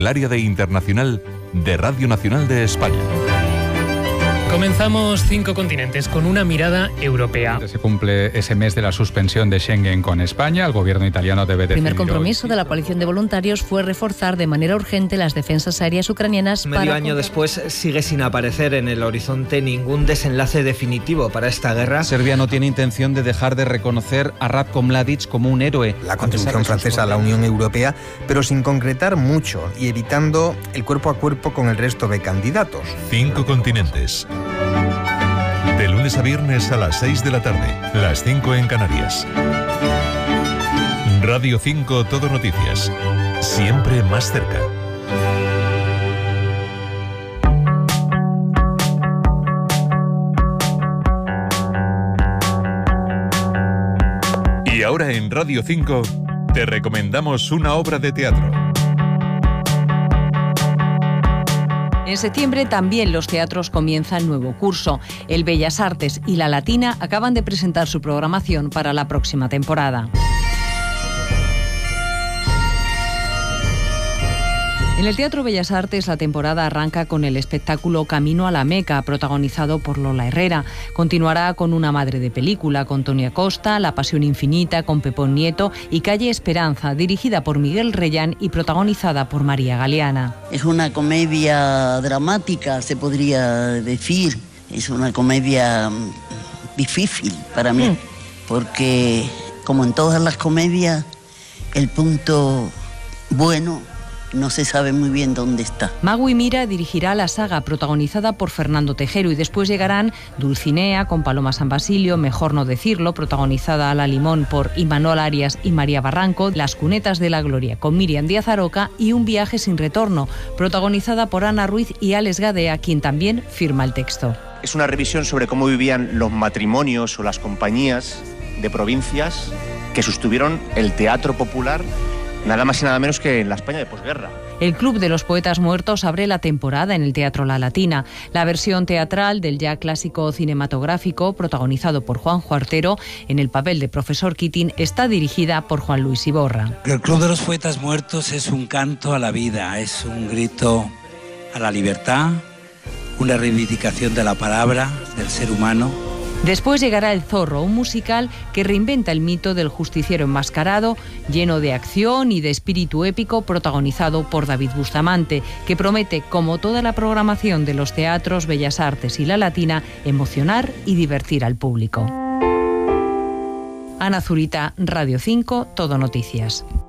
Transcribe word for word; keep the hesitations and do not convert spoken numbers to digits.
El área de internacional de Radio Nacional de España. Comenzamos Cinco Continentes con una mirada europea. Se cumple ese mes de la suspensión de Schengen con España. El gobierno italiano debe decidir. El primer compromiso de la coalición de voluntarios fue reforzar de manera urgente las defensas aéreas ucranianas. Medio para año después sigue sin aparecer en el horizonte ningún desenlace definitivo para esta guerra. Serbia no tiene intención de dejar de reconocer a Ratko Mladic como un héroe. La contribución francesa a la Unión Europea, pero sin concretar mucho y evitando el cuerpo a cuerpo con el resto de candidatos. Cinco Continentes. De lunes a viernes a las seis de la tarde, las cinco en Canarias. Radio cinco Todo Noticias. Siempre más cerca. Y ahora en Radio cinco te recomendamos una obra de teatro. En septiembre también los teatros comienzan nuevo curso. El Bellas Artes y La Latina acaban de presentar su programación para la próxima temporada. En el Teatro Bellas Artes la temporada arranca con el espectáculo Camino a la Meca, protagonizado por Lola Herrera. Continuará con Una madre de película, con Tony Acosta, La pasión infinita, con Pepón Nieto y Calle Esperanza, dirigida por Miguel Reyán y protagonizada por María Galeana. Es una comedia dramática, se podría decir. Es una comedia difícil para mí, mm. porque como en todas las comedias, el punto bueno no se sabe muy bien dónde está. Magui Mira dirigirá la saga, protagonizada por Fernando Tejero, y después llegarán Dulcinea con Paloma San Basilio, Mejor no decirlo, protagonizada a la limón por Imanol Arias y María Barranco, Las cunetas de la gloria con Miriam Díaz Aroca y Un viaje sin retorno, protagonizada por Ana Ruiz y Alex Gadea, quien también firma el texto. Es una revisión sobre cómo vivían los matrimonios o las compañías de provincias que sostuvieron el teatro popular, nada más y nada menos que en la España de posguerra. El Club de los Poetas Muertos abre la temporada en el Teatro La Latina. La versión teatral del ya clásico cinematográfico, protagonizado por Juanjo Artero en el papel de Profesor Keating, está dirigida por Juan Luis Iborra. El Club de los Poetas Muertos es un canto a la vida, es un grito a la libertad, una reivindicación de la palabra, del ser humano. Después llegará El Zorro, un musical que reinventa el mito del justiciero enmascarado, lleno de acción y de espíritu épico, protagonizado por David Bustamante, que promete, como toda la programación de los teatros, Bellas Artes y La Latina, emocionar y divertir al público. Ana Zurita, Radio cinco, Todo Noticias.